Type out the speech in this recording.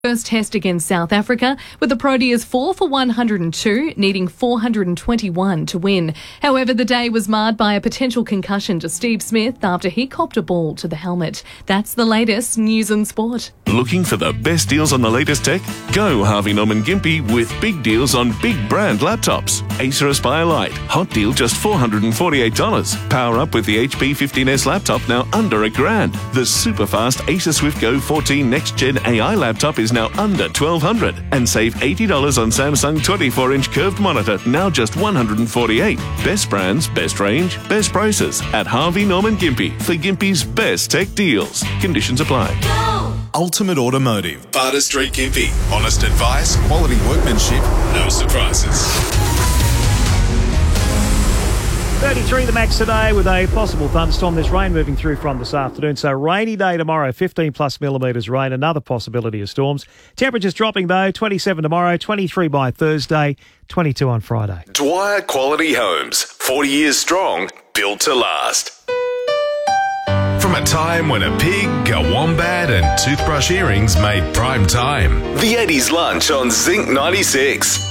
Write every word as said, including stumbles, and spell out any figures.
First test against South Africa, with the Proteas four for one hundred two, needing four hundred twenty-one to win. However, the day was marred by a potential concussion to Steve Smith after he copped a ball to the helmet. That's the latest news and sport. Looking for the best deals on the latest tech? Go Harvey Norman Gympie with big deals on big brand laptops. Acer Aspire Lite, hot deal just four hundred forty-eight dollars. Power up with the H P fifteen S laptop, now under a grand. The super fast Acer Swift Go fourteen Next Gen A I laptop is now under twelve hundred dollars. And save eighty dollars on Samsung twenty-four inch curved monitor, now just one hundred forty-eight dollars. Best brands, best range, best prices at Harvey Norman Gympie for Gympie's best tech deals. Conditions apply. Go! Ultimate Automotive, Barter Street Gympie. Honest advice, quality workmanship, no surprises. thirty-three the max today with a possible thunderstorm. There's rain moving through from this afternoon. So rainy day tomorrow, fifteen plus millimetres rain, another possibility of storms. Temperatures dropping though, twenty-seven tomorrow, twenty-three by Thursday, twenty-two on Friday. Dwyer Quality Homes, forty years strong, built to last. From a time when a pig, a wombat and toothbrush earrings made prime time. The eighties lunch on Zinc ninety-six.